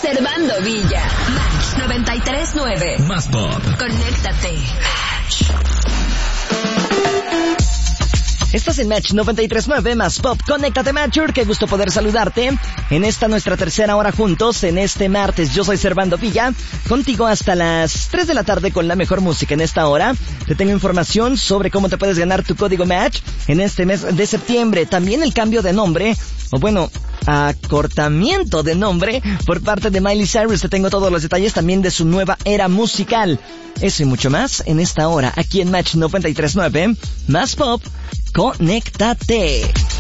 Servando Villa. Match 93.9. Más pop. Conéctate. Match. Estás en Match 93.9, más pop. Conéctate, Matcher. Qué gusto poder saludarte en esta nuestra tercera hora juntos en este martes. Yo soy Servando Villa, contigo hasta las 3 de la tarde con la mejor música en esta hora. Te tengo información sobre cómo te puedes ganar tu código Match en este mes de septiembre. También el cambio de nombre, o bueno, acortamiento de nombre por parte de Miley Cyrus. Te tengo todos los detalles también de su nueva era musical. Eso y mucho más en esta hora aquí en Match 93.9, más pop. Conéctate.